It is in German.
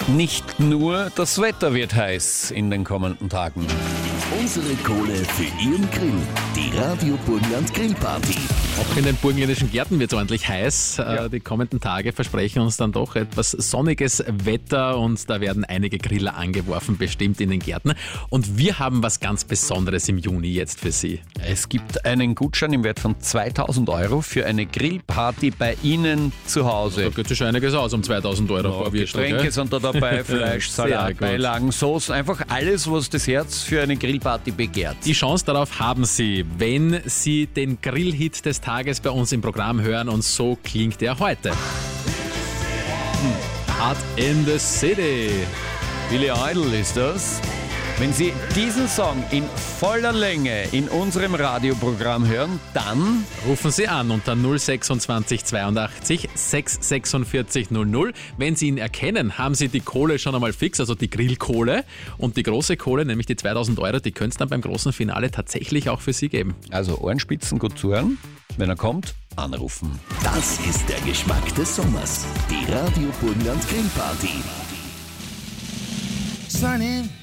Nicht nur das Wetter wird heiß in den kommenden Tagen. Unsere Kohle für Ihren Grill. Die Radio Burgenland Grillparty. Auch in den burgenländischen Gärten wird es ordentlich heiß. Ja. Die kommenden Tage versprechen uns dann doch etwas sonniges Wetter und da werden einige Griller angeworfen, bestimmt in den Gärten. Und wir haben was ganz Besonderes im Juni jetzt für Sie. Es gibt einen Gutschein im Wert von 2.000 Euro für eine Grillparty bei Ihnen zu Da Hause. geht sich schon einiges aus um 2.000 Euro. Frau Wirschl, Getränke gell? sind da dabei, Fleisch, Sehr Salat, gut. Beilagen, Soßen, einfach alles, was das Herz für eine Grillparty begehrt. Die Chance darauf haben Sie, wenn Sie den Grillhit des Tages bei uns im Programm hören und so klingt er heute. Hot in the City. Billy Idol ist das. Wenn Sie diesen Song in voller Länge in unserem Radioprogramm hören, dann Rufen Sie an unter 026 82 646 00. Wenn Sie ihn erkennen, haben Sie die Kohle schon einmal fix, also die Grillkohle. Und die große Kohle, nämlich die 2.000 Euro, die könnte es dann beim großen Finale tatsächlich auch für Sie geben. also Ohrenspitzen gut zuhören. Wenn er kommt, anrufen. Das ist der Geschmack des Sommers. Die Radio Burgenland Grillparty. Sunny